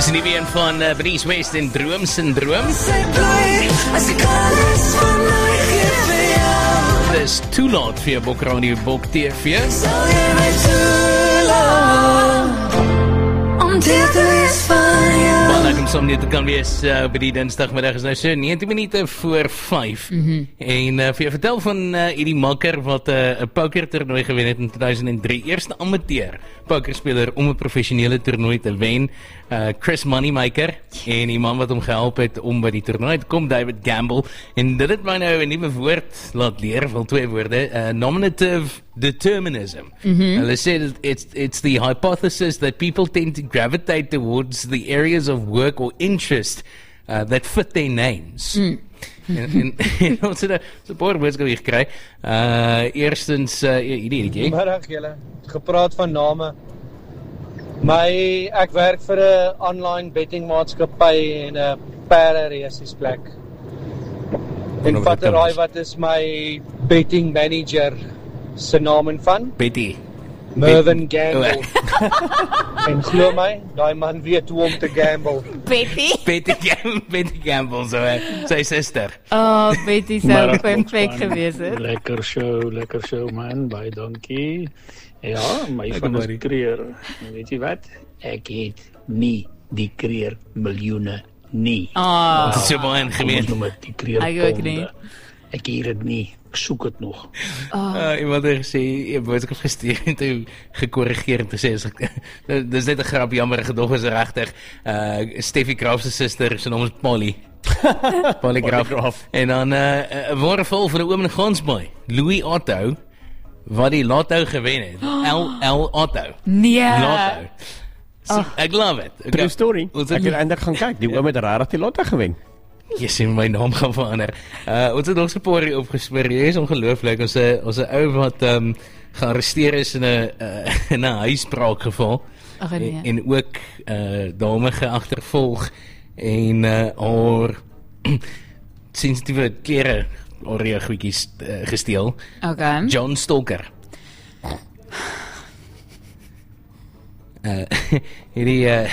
Dis nie weer van Bernice West en Droom Syndroom. Dis too laat vir Bok Radio Bok TV. Vandag om sommer te kan wees by die dinsdagmiddag is nou so 19 minute voor 5. En vir jou vertel van hierdie makker wat 'n poker toernooi gewen het in 2003. Eerste amateur pokerspeler om 'n professionele toernooi te wen. Chris Moneymaker en die man wat hom gehelp het om by die toernooi te kom, David Gamble. En dit het my nou 'n nuwe woord laat leer, wel 2 woorde, nominative determinism. Hulle sê that it's the hypothesis that people tend to gravitate towards the areas of work or interest that fit their names. En ons het 'n paar boodskappe gekry. Eerstens, hierdie. Middag julle, gepraat van name. Ek werk vir 'n online bettingmaatskappy en 'n perde-resiesplek. En vateraai wat is my betting manager se naam en van? Betty. Mervyn Gamble. En glo my, daai man weet hoe om te gamble. Betty Gamble, sy suster. Betty sou perfek gewees het. Lekker show man, baie dankie. Ja, my van is kreer. Weet jy wat? Ek het nie die kreer miljoene nie. Dit is so baie gemeen. Die kreer ponde. Ek hier het nie, ek soek het nog. Iemand het gesê, ek boodskap gestuur en toe gekorrigeer en te sê, dis net 'n grap, jammer, gedog is regtig. Steffi Graaf se suster, sy naam is Polly. Polly Graaf. En dan 'n waardevol vir 'n oom in Gansbaai, Louis Otto, wat die lotto gewen het. L Otto. Nee. Lotto. So, ek love it. True story. Ek het eintlik gaan kyk, die oom het regtig die lotto gewen. Jy sien my naam gaan verander. Ons het nog so 'n paar hier opgespoor. Jy is ongelooflik. Ons 'n ou wat gearresteer is in 'n huisbraakgeval. Nee. En ook dame geagtervolg en haar sensitiewe klere oreo goedjies gesteel. Okay. John Stalker. Hierdie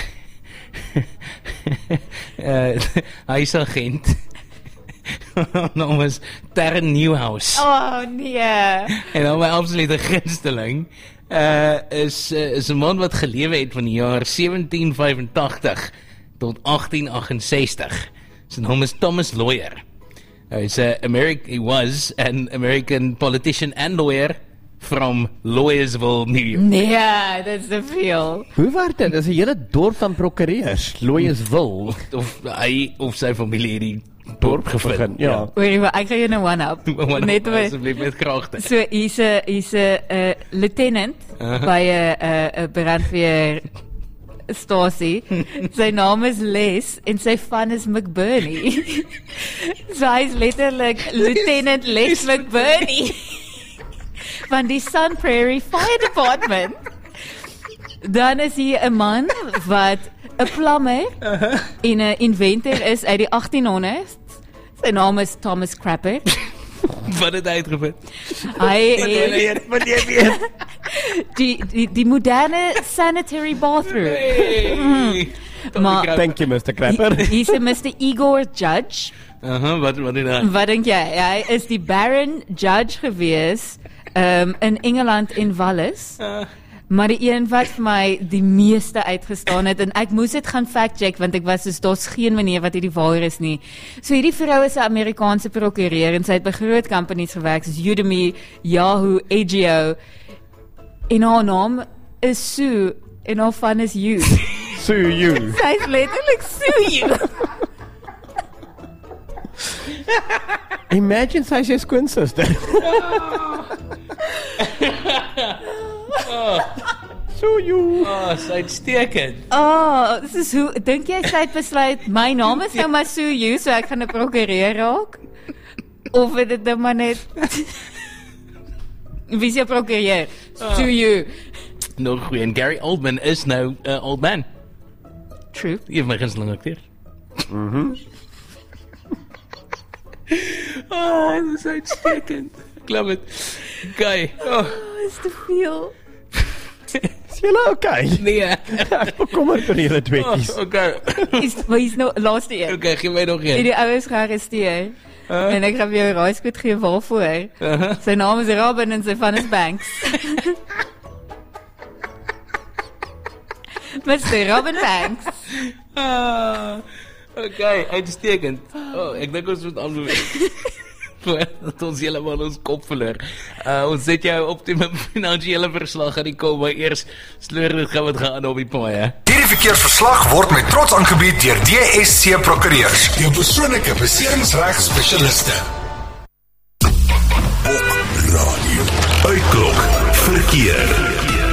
huisagent naam is Terren Newhouse. Nee. En dan my absolute gunsteling is 'n man wat gelewe het van die jaar 1785 tot 1868. Sy naam is Thomas Lawyer. He was an American politician and lawyer from Lawyerville, New York. Nee, dit's te veel. Hoe werk dit? Dis 'n hele dorp van prokureurs, Lawyerville. Of hy of sy familie het die dorp gevind. Ja. Weet jy, ek gaan jou nou one-up. Net asseblief met kragte. So, hy's 'n lieutenant by 'n brandweer stasie. Sy naam is Les en sy van is McBurney. So hy's letterlik Lieutenant Les McBurney van die Sun Prairie Fire Department. Dan is hy 'n man wat 'n plumber en 'n inventor is uit die 1800s. Sy naam is Thomas Crapper. Wat het hy uitgevind? Die moderne sanitary bathroom. Maar Thank you, Mr. Crapper. He's a Mr. Igor Judge. Wat het Wat dink jy? Hy is die Baron Judge gewees in Engeland en Wallis. Maar die een wat vir my die meeste uitgestaan het, en ek moes dit gaan fact-check, want ek was soos, daar's geen manier wat hierdie waar is nie. So hierdie vrou is 'n Amerikaanse prokureur, en sy het by groot companies gewerk, soos Udemy, Yahoo, AGO, en haar naam is Sue, en haar van is You. Sue you. Sy is letterlik Sue You. Imagine sy is jou skoonsister. Sue you. Sy uitstekend. Dis is hoe, dink jy sy het besluit, my naam is nou maar Sue You, so ek gaan 'n prokureur raak? Of het dit nou maar net... Wie is jou prokureur? Sue You. Nog goed, en Gary Oldman is nou Old Man. True. Jy het my gunsteling acteur. Dit is uitstekend. Ek love it. Okay. Is te veel. julle okay? Nee. Ek bekommer vir julle tweetjies. Okay. Hy's nou laaste een. Okay, gee my nog een. Die ouers gearresteer. En ek gaan vir jou raaiskoot gee waarvoor. Sy naam is Robin en sy van is Banks. Mr. Robin Banks. Okay, uitstekend. Ek dink ons moet aanmoedig. Dat ons helemaal ons kop verloor. Ons zet jou optimum financiële verslag aan die kom, maar eers sloor dit wat gaan op die paai. Hierdie verkeersverslag word met trots aangebied deur DSC Prokureurs, jou persoonlike beserings-reg spesialiste. Op radio. Uitklok verkeer.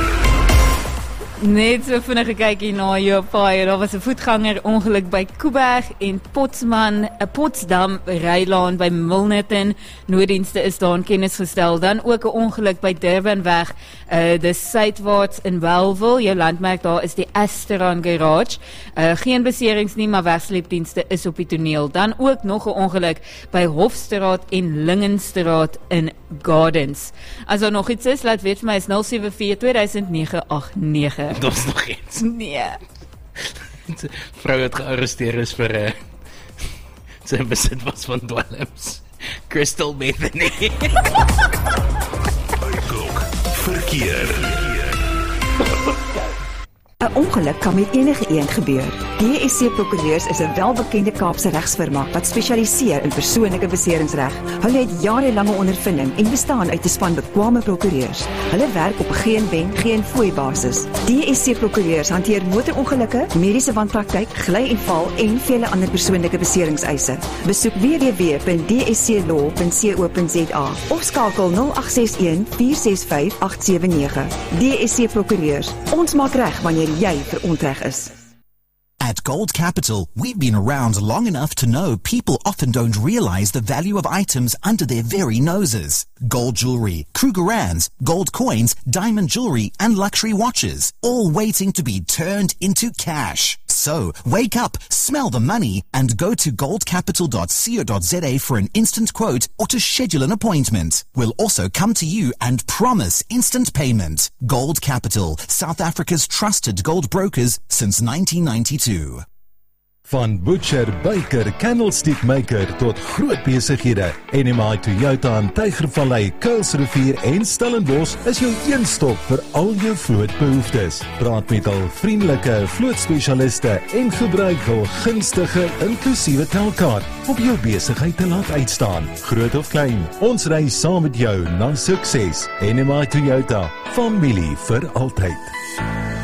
Net so vinnige kykie na jou paai. Daar was 'n voetganger ongeluk by Kuiberg en Potsdam Rylaan by Milnerton. Nooddienste is daar in kennis gestel. Dan ook 'n ongeluk by Durbanweg, dis suidwaarts in Welwel. Jou landmerk daar is die Asteron Garage. Geen beserings nie, maar wegsleepdienste is op die toneel. Dan ook nog 'n ongeluk by Hofstraat en Lingenstraat in Gardens. As daar nog iets is, laat weet vir my, is 074-2009-89. Dat is nog iets. Nee. Vrou het gearresteer is vir sy besit was van dwelms. Crystal meth nie. Uitklok verkeer. 'n Ongeluk kan met enige iemand gebeur. DSC Prokureurs is 'n welbekende Kaapse regsfirma wat spesialiseer in persoonlike beseringsreg. Hulle het jarelange ondervinding en bestaan uit 'n span bekwame prokureurs. Hulle werk op 'n geen wen, geen fooi basis. DSC Prokureurs hanteer motorongelukke, mediese wanpraktyk, gly en val en vele ander persoonlike beseringseise. Besoek www.dsclaw.co.za of skakel 0861 465 879. DSC Prokureurs. Ons maak reg wanneer jy verontreg is. At Gold Capital, we've been around long enough to know people often don't realize the value of items under their very noses. Gold jewelry, Krugerrands, gold coins, diamond jewelry, and luxury watches, all waiting to be turned into cash. So, wake up, smell the money, and go to goldcapital.co.za for an instant quote or to schedule an appointment. We'll also come to you and promise instant payment. Gold Capital, South Africa's trusted gold brokers since 1992. Van butcher, baker, candlestick maker tot groot besighede. NMI Toyota in Tygervallei, Kuilsrivier en Stellenbosch is jou een stop vir al jou vlootbehoeftes. Praat met al vriendelike vlootspesialiste en gebruik hul gunstige inklusiewe telkaart om jou besigheid te laat uitstaan. Groot of klein, ons ry saam met jou na sukses. NMI Toyota, familie vir altyd.